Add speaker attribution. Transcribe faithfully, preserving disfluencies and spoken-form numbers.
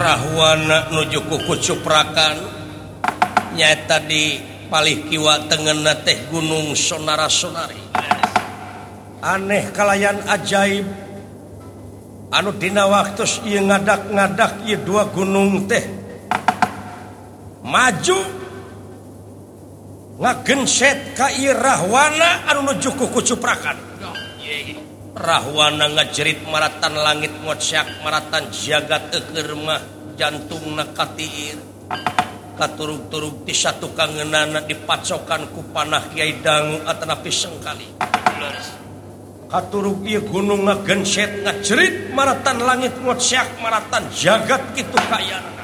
Speaker 1: Rahwana nuju kuku cuprakan nyata di palih kiwa tengen teh gunung Sonara-sonari aneh kalayan ajaib anu dina waktu ieu ngadak-ngadak ieu dua gunung teh maju ngagenset ka ieu Rahwana anu nuju kuku cuprakan Rahwana ngajerit maratan langit ngocak maratan jagat eukeur mah jantungna katiir katurug-turug ti satu kangeunana dipacokan ku panah Kiai Dangu atanapi sengkali katurug ieu gunung ngagenset ngajerit maratan langit ngocak maratan jagat kitu kayana